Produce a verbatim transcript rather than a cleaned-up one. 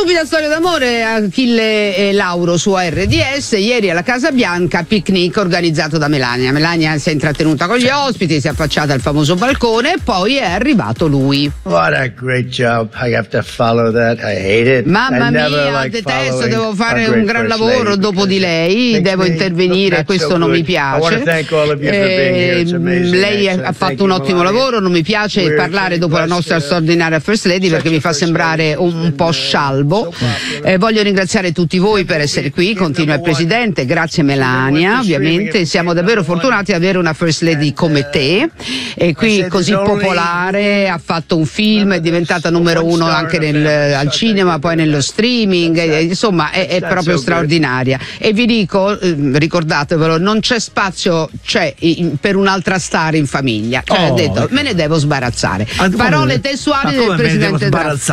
Stupida storia d'amore, Achille e Lauro su A R D S. Ieri alla Casa Bianca, picnic organizzato da Melania. Melania si è intrattenuta con gli ospiti, si è affacciata al famoso balcone e poi è arrivato lui. What a great job. I have to follow that. I hate it. Mamma I never mia, like detesto, devo following fare a great un gran first lavoro lady dopo di lei, makes devo me intervenire, look questo so non good. mi piace. I wanna thank all of you for being here. It's Eh, amazing. lei ha Excellent. fatto Thank un you, ottimo Melania. lavoro, non mi piace We're parlare dopo la nostra straordinaria First Lady perché mi fa sembrare un po' scialbo. Eh, voglio ringraziare tutti voi per essere qui, continua il Presidente, grazie Melania, ovviamente siamo davvero fortunati ad avere una First Lady come te, e qui così popolare, ha fatto un film, è diventata numero uno anche nel, al cinema, poi nello streaming, e, insomma è, è proprio straordinaria. E vi dico, eh, ricordatevelo, non c'è spazio c'è in, per un'altra star in famiglia, cioè, Oh, ha detto okay. me ne devo sbarazzare. Ah, come- Parole testuali ma del come me ne devo Presidente Draghi. sbarazzare?